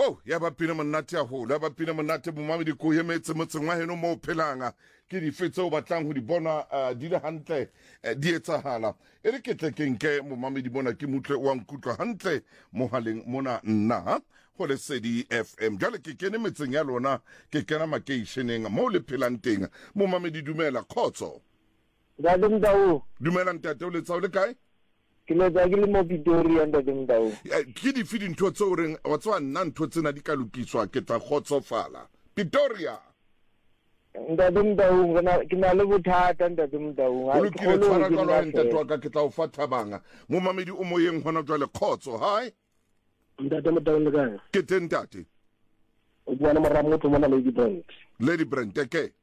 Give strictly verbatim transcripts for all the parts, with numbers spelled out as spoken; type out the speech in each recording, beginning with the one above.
Oh, ya ba pina monate a ho, la ba pina monate bo mamedi ko yemetse motseng wa heno mo phelanga ke di fetse o batlang ho di bona di le hantle di etsahala e re ke tle ke nke mo mamedi bona ke mutle wa nkutlwa hantle mohaleng mona nna ho le Sedi F M jale ke kene metseng ya lona ke kena makeisheneng mo le phelang teng mo mamedi dumela khotso ga dumdao dumela ntate o le tsao le kae ke le ga le mo Pretoria nda dumdao ke di feeding ntho tso reng wa tswa nna ntho tsena di ka lokiswa ke tla khotsofala Pretoria nda dumdao ngana ke na le bothata nda dumdao ha ke le tsara ka lo ntate wa ka ke tla o fa thabanga mo mamedi o moyeng hona jwale khotso hai nda dumdao le ga ke tentate o bua na mara motho mona Lady Brand Lady Brand ke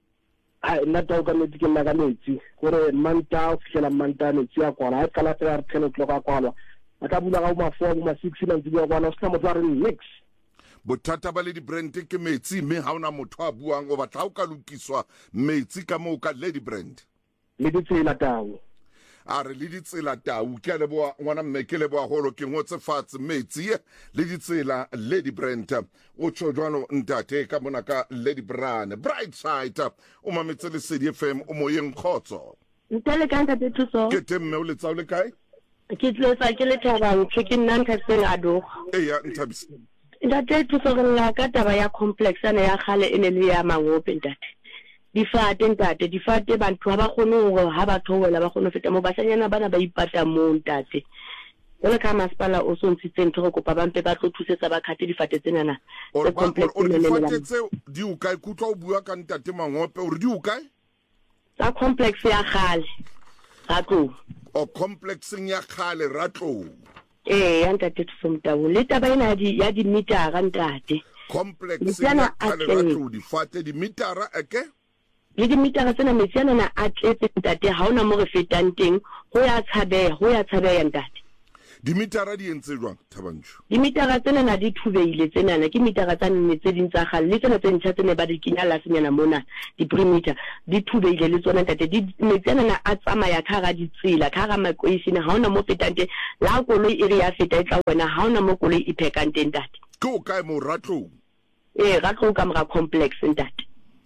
ai nna tao ka metsi ke nna ka metsi gore manta o fihlela manta metsi a kwala ha kala tsa re ten o'clock a kwala a ka bula ga ma four ma six na ntse ya kwala o sna motho a re mix bothata ba Lady Brand ke metsi mme ha ona motho a buang o batla o ka lokiswa metsi ka mo ka Lady Brand le ditsela tao a re le ditsela tau ke le boa ngwana mme ke le boa holo ke ngotse fatshe metsi le ditsela Lady Brand o tshojwano ntate ka mona ka Lady Brand bright side o mametse le Sedi F M o moyeng khotso ntele ka ntate thuso ke temme o le tsao le kae ke tletsa ke le thabang chicken nan ka seng ado e ya ntabisi ntate thuso re la ka taba ya complex ana ya khale ene le ya mangope ntate difate ntate difate bantu ba bagone go ha ba thowela ba gone feta mo basanyana bana ba ipata mo ntate ole ka masipala o so ntshitse ntho go kopa ba mpe ba tlo thusetsa ba khate difate tsenana o difate tse di o kae kutwa o bua ka ntate mangope o re di o kae sa complex ya khale ratlo o complexing ya khale ratlo eh ya ntate tsomtabo le taba ina di ya di metara ntate complex ya khale ratlo difate di metara eke le di metara tsena metsiana na a tletse ntate ha ona mo re fetang teng go ya tshabeya go ya tshabeya ntate di metara di entse jwang Thabantsho di metara tsena na di thubeile tsena na ke metara tsa nne tse ding tsa gale le tsena tse ntšha tsene ba di kinya la senyana mona di perimeter di thubeile le tsona ntate di metsiana na a tsamaya ka ga di tsela ka ga makoisina ha ona mo fetang teng la koloi e re ya feta e tla wena ha ona mo koloi e phekang teng ntate ke o kae mo ratlo eh ratlo ka mra complex ntate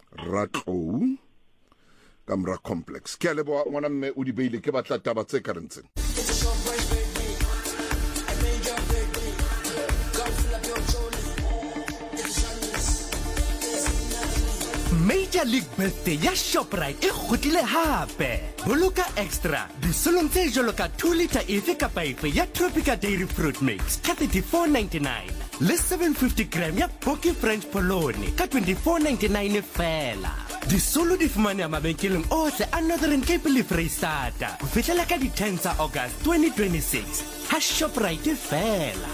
ratlo kamra complex ke le bo ngwana mme o di beile ke batla taba tse ka rentseng Major League Birthday ya Shoprite e khutile hape. Boloka extra disolong tse jolo ka two litre efe kapa efe ya Tropica Dairy Fruit Mix ka thirty-four ninety-nine le seven fifty gram ya Pocky French Polony ka twenty-four ninety-nine fela. Disolo di fumane a mabenkeleng ohle a Northern Cape le Freistata ho fihlela ka di ten tsa August twenty twenty-six. Ha Shoprite fela.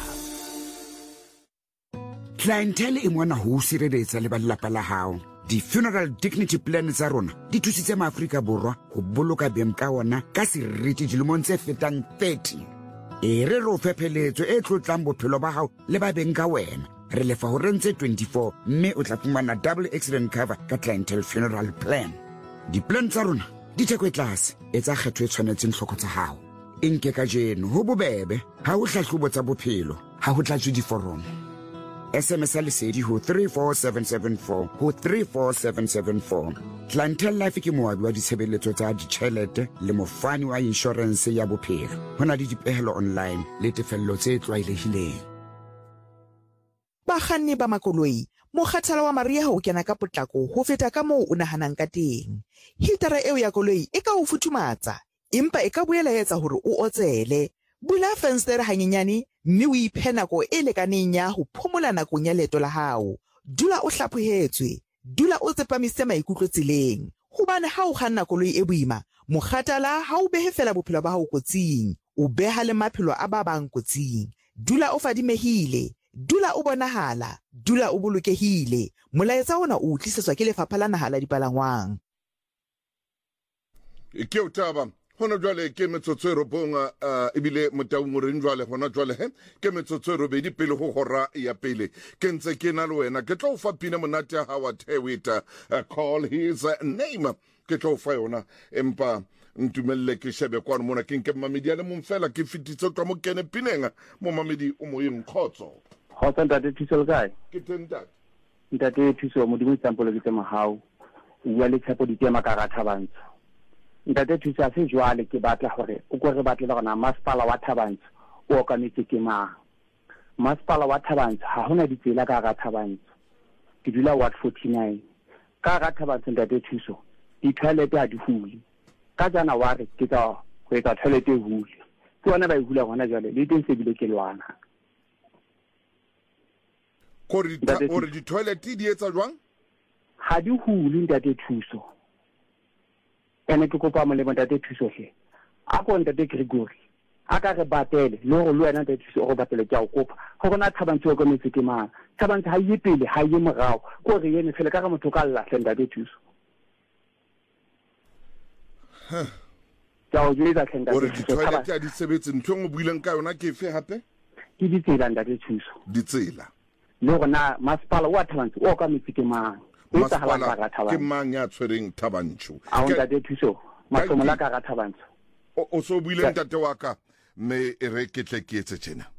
Clientele e mona ho sireletsa le ba lelapa la hao. Di funeral dignity plan tsa rona di thusitse maAfrika borwa go boloka beng ka ona ka seriti dilemong tse fetang thirty. E re ro fepheletso e tlotlang bophelo ba hao le ba beng ka wena. Re lefa ho rentse twenty-four mme o tla fumana double accident cover ka clientele funeral plan. Di plan tsa rona di theko e tlase e tsa kgetho e tshwanetseng hloko tsa hao. Inke ka jeno ho bobebe ha o hlahlobo tsa bophelo ha ho tlatswe diforomo. S M S Lesedi ho three four seven seven four ho three four seven seven four. Clientele Life ke moabi wa ditshebeletso tsa ditjhelete le mofani wa insurance ya bophelo. Hona le dipehelo online le tefello tse tlwaelehileng. Bakganni ba makoloi, mokgathalo wa mariha o kena ka potlako ho feta ka moo o nahanang ka teng. Hitara eo ya koloi e ka o futhumatsa, empa e ka boela etsa hore o otsele. Bula fenstere hanyenyane mme o iphe nako e lekaneng ya ho phomola nakong ya leeto la hao. Dula o hlaphohetswe, dula o tsepamise maikutlo tseleng. Hobane ha o kganna koloi e boima, mokgathala ha o behe fela bophelo ba hao kotsing, o beha le maphelo a ba bang kotsing. Dula o fadimehile, dula o bonahala, dula o bolokehile. Molaetsa ona o tlisetswa ke Lefapha la Naha la Dipalangwang. Ke o taba hona jwale ke metsotso e robonga ebile motaung re njwale hona jwale he ke metsotso e robedi pele ho hora ya pele ke ntse ke na le wena ke tlo fa pina monate ha wa Tewita call his name ke tlo fa yona empa ntumelle ke shebe kwa mona ke nke mamedi ya le mo fela ke fititse twa mo kene pinenga mo mamedi o mo yeng khotso Ga o ntate thuso le kae? Ke teng ntate. Ntate thuso modimo tsampolo ke tsema hao. O bua le tshepo di tema ka ga Thabantsho. Ntate thuso a se jwale ke batla gore o go re batle gona masepala wa Thabantsho o okametse ke mang. Masepala wa Thabantsho ha hona ditsela ka ga Thabantsho. Ke dula Ward forty-nine. Ka ga Thabantsho ntate thuso. Di toilet a di huli. Ka jana wa re ke tsa go etsa toilet e huli. Ke bona ba e hula gona jwale le teng se bile ke lwana. Gore gore di toilet di etsa jwang? Ha di huli ntate thuso. Ene ke kopa mo le ntate thuso he. A go ntate Gregory. A ka re batele le go le wena ntate thuso go batele ke a go kopa. Go bona Thabantsho go metse ke mang. Thabantsho ha ye pele ha ye morao. Go re yene fele ka ga motho ka lla ntate thuso. Ka o jwetsa ntate gore di toilet a di sebetse ntho ngo buileng ka yona ke fe hape? Ke ditsela ntate thuso. Ditsela. Le gona masepala wa Thabantsho o ka metse ke mang. Masepala ke mang ya tshwereng Thabantsho? A o ntate thuso. Matsomo la ka ga Thabantsho. O so buileng ntate wa ka me e re ke tle ke etse tjena.